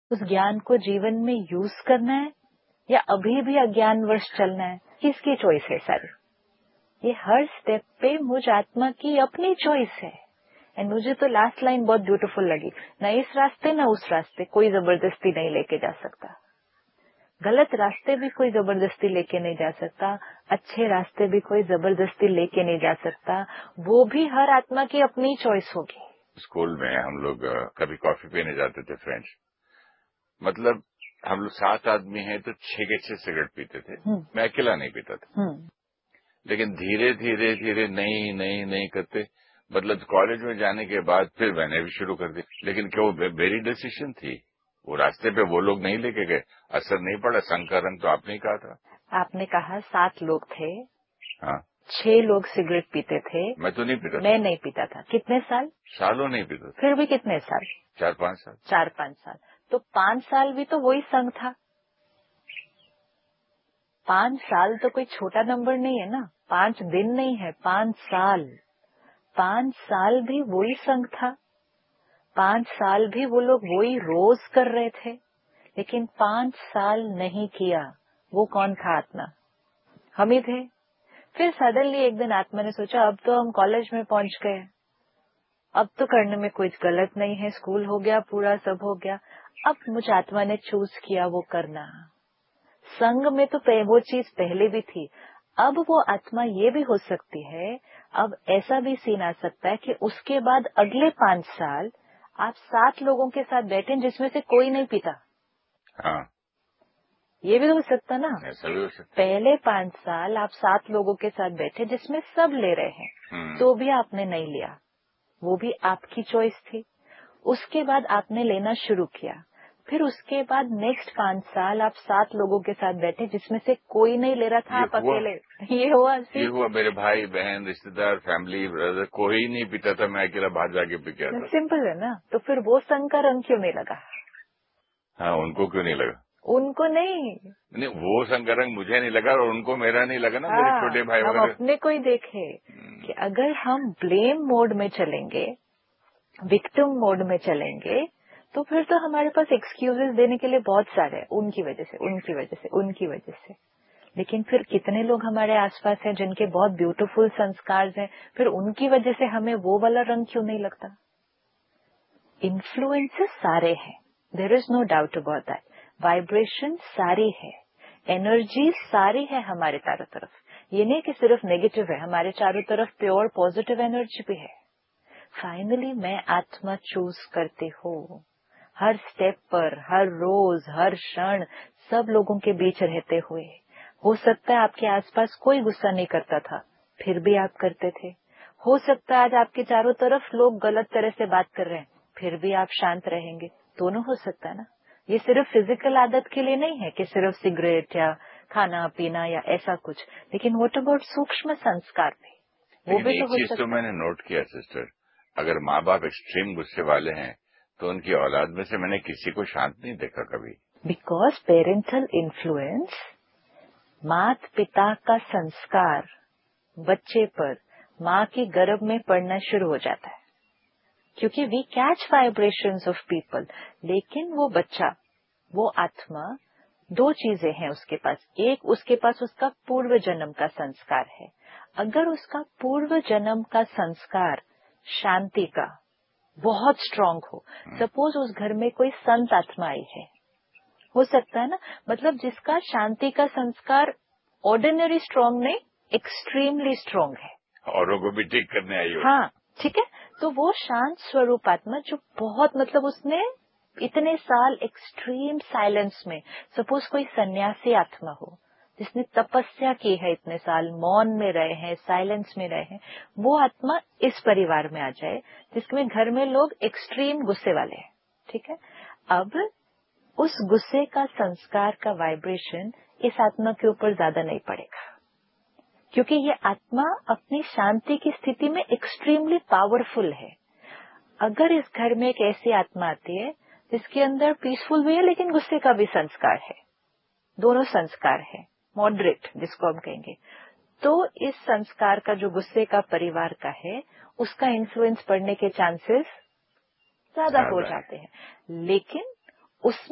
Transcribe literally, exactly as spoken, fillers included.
उस ज्ञान को जीवन में यूज करना है या अभी भी अज्ञानवश चलना है, किसकी चॉइस है सारी? ये हर स्टेप पे मुझ आत्मा की अपनी चॉइस है। एंड मुझे तो लास्ट लाइन बहुत ब्यूटीफुल लगी, न इस रास्ते न उस रास्ते कोई जबरदस्ती नहीं लेके जा सकता। गलत रास्ते भी कोई जबरदस्ती लेके नहीं जा सकता, अच्छे रास्ते भी कोई जबरदस्ती लेके नहीं जा सकता, वो भी हर आत्मा की अपनी चॉइस होगी। स्कूल में हम लोग कभी कॉफी पीने जाते थे फ्रेंड्स, मतलब हम लोग सात आदमी हैं तो छह के छह सिगरेट पीते थे। मैं अकेला नहीं पीता था, लेकिन धीरे धीरे धीरे नहीं नहीं नहीं करते, मतलब कॉलेज में जाने के बाद फिर मैंने भी शुरू कर दी। लेकिन क्या वो मेरी डिसीजन थी? वो रास्ते पे वो लोग नहीं लेके गए, असर नहीं पड़ा। संग का रंग तो आपने ही कहा था। आपने कहा सात लोग थे, हाँ, छह लोग सिगरेट पीते थे। मैं तो नहीं पीता था। मैं नहीं पीता था। कितने साल? सालों नहीं पीता था। फिर भी कितने साल? चार पांच साल। चार पांच साल। तो पांच साल भी तो वही संग था। पांच साल तो कोई छोटा नंबर नहीं है ना, पांच दिन नहीं है, पांच साल। पांच साल भी वही संग था, पांच साल भी वो लोग वही रोज कर रहे थे, लेकिन पांच साल नहीं किया। वो कौन था? आत्मा। हम ही थे। फिर सडनली एक दिन आत्मा ने सोचा अब तो हम कॉलेज में पहुंच गए, अब तो करने में कुछ गलत नहीं है, स्कूल हो गया पूरा, सब हो गया। अब मुझ आत्मा ने चूज किया वो करना। संग में तो वो चीज पहले भी थी। अब वो आत्मा ये भी हो सकती है, अब ऐसा भी सीन आ सकता है कि उसके बाद अगले पांच साल आप सात लोगों के साथ बैठे जिसमें से कोई नहीं पीता। हाँ, ये भी हो सकता ना। ऐसा भी हो सकता। पहले पांच साल आप सात लोगों के साथ बैठे जिसमें सब ले रहे हैं, तो भी आपने नहीं लिया, वो भी आपकी चॉइस थी। उसके बाद आपने लेना शुरू किया, फिर उसके बाद नेक्स्ट पांच साल आप सात लोगों के साथ बैठे जिसमें से कोई नहीं ले रहा था, आप अकेले। ये हुआ ये हुआ। मेरे भाई बहन रिश्तेदार फैमिली ब्रदर कोई नहीं पीता था, मैं अकेला बाहर जाके पी गया था। सिंपल है ना। तो फिर वो संग का रंग क्यों नहीं लगा? हाँ, उनको क्यों नहीं लगा? उनको नहीं नहीं, वो संग का रंग मुझे नहीं लगा और उनको मेरा नहीं लगा ना। हाँ, मेरे छोटे भाई हम वगैरह। अपने को ही देखे कि अगर हम ब्लेम मोड में चलेंगे, विक्टिम मोड में चलेंगे, तो फिर तो हमारे पास एक्सक्यूजेस देने के लिए बहुत सारे हैं, उनकी वजह से, उनकी वजह से, उनकी वजह से। लेकिन फिर कितने लोग हमारे आसपास हैं जिनके बहुत ब्यूटीफुल संस्कार हैं, फिर उनकी वजह से हमें वो वाला रंग क्यों नहीं लगता? इन्फ्लुएंसेस सारे हैं, there is no doubt about that. Vibration सारी है, एनर्जी सारी है हमारे चारों तरफ। ये नहीं कि सिर्फ नेगेटिव है, हमारे चारों तरफ प्योर पॉजिटिव एनर्जी भी है। फाइनली मैं आत्मा चूज करती हूँ। हर स्टेप पर, हर रोज, हर क्षण सब लोगों के बीच रहते हुए। हो सकता है आपके आसपास कोई गुस्सा नहीं करता था, फिर भी आप करते थे। हो सकता है आज आपके चारों तरफ लोग गलत तरह से बात कर रहे हैं, फिर भी आप शांत रहेंगे। दोनों हो सकता है ना। ये सिर्फ फिजिकल आदत के लिए नहीं है कि सिर्फ सिगरेट या खाना पीना या ऐसा कुछ, लेकिन व्हाट अबाउट सूक्ष्म संस्कार भी, वो भी तो हो सकता है। तो मैंने नोट किया सिस्टर, अगर माँ बाप एक्सट्रीम गुस्से वाले हैं तो उनकी औलाद में से मैंने किसी को शांत नहीं देखा कभी। बिकॉज पेरेंटल इन्फ्लुएंस, माता पिता का संस्कार बच्चे पर माँ के गर्भ में पड़ना शुरू हो जाता है, क्योंकि we catch vibrations of people. लेकिन वो बच्चा, वो आत्मा, दो चीजें हैं उसके पास। एक, उसके पास उसका पूर्व जन्म का संस्कार है। अगर उसका पूर्व जन्म का संस्कार शांति का बहुत स्ट्रांग हो, सपोज उस घर में कोई संत आत्मा आई है, हो सकता है ना, मतलब जिसका शांति का संस्कार ऑर्डिनरी स्ट्रांग नहीं, एक्सट्रीमली स्ट्रांग है, औरों को भी ठीक करने आई हो। हाँ, ठीक है। तो वो शांत स्वरूप आत्मा जो बहुत, मतलब उसने इतने साल एक्सट्रीम साइलेंस में, सपोज कोई सन्यासी आत्मा हो जिसने तपस्या की है, इतने साल मौन में रहे हैं, साइलेंस में रहे हैं, वो आत्मा इस परिवार में आ जाए जिसमें घर में लोग एक्सट्रीम गुस्से वाले हैं, ठीक है। अब उस गुस्से का संस्कार का वाइब्रेशन इस आत्मा के ऊपर ज्यादा नहीं पड़ेगा, क्योंकि ये आत्मा अपनी शांति की स्थिति में एक्सट्रीमली पावरफुल है। अगर इस घर में एक ऐसी आत्मा आती है जिसके अंदर पीसफुल भी है लेकिन गुस्से का भी संस्कार है, दोनों संस्कार है, मॉडरेट जिसको हम कहेंगे, तो इस संस्कार का जो गुस्से का परिवार का है, उसका इन्फ्लुएंस पड़ने के चांसेस ज्यादा हो जाते हैं। लेकिन उसमें